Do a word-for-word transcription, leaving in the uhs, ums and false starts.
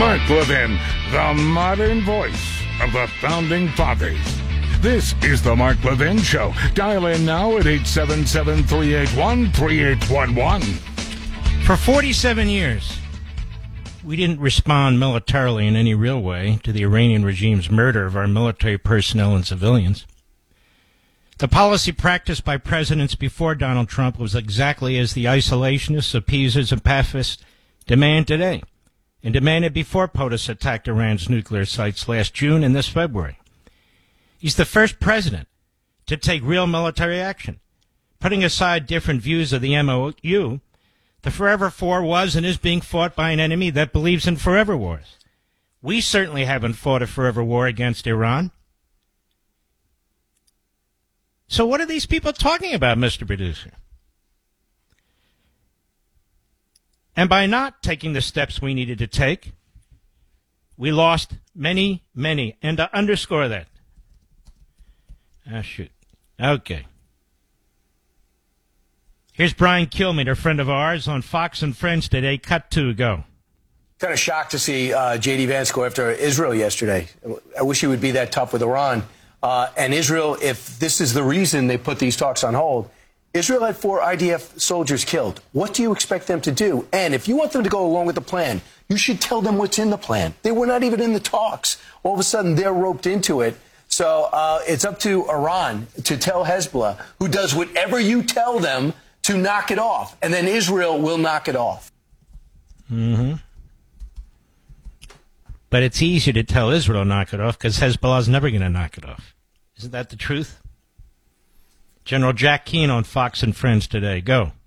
Mark Levin, the modern voice of the Founding Fathers. This is the Mark Levin Show. Dial in now at eight seven seven, three eight one, three eight one one. For forty-seven years, we didn't respond militarily in any real way to the Iranian regime's murder of our military personnel and civilians. The policy practiced by presidents before Donald Trump was exactly as the isolationists, appeasers, and pacifists demand today, and demanded before POTUS attacked Iran's nuclear sites last June and this February. He's the first president to take real military action. Putting aside different views of the M O U, the forever war was and is being fought by an enemy that believes in forever wars. We certainly haven't fought a forever war against Iran. So what are these people talking about, Mister Producer? And by not taking the steps we needed to take, we lost many, many. And to underscore that, ah, shoot. Okay. Here's Brian Kilmeade, a friend of ours, on Fox and Friends today. Cut two, go. Kind of shocked to see uh, J D. Vance go after Israel yesterday. I wish he would be that tough with Iran. Uh, and Israel, if this is the reason they put these talks on hold, Israel had four I D F soldiers killed. What do you expect them to do? And if you want them to go along with the plan, you should tell them what's in the plan. They were not even in the talks. All of a sudden, they're roped into it. So uh, it's up to Iran to tell Hezbollah, who does whatever you tell them, to knock it off. And then Israel will knock it off. Mm-hmm. But it's easier to tell Israel to knock it off because Hezbollah's never going to knock it off. Isn't that the truth? General Jack Keane on Fox and Friends today. Go.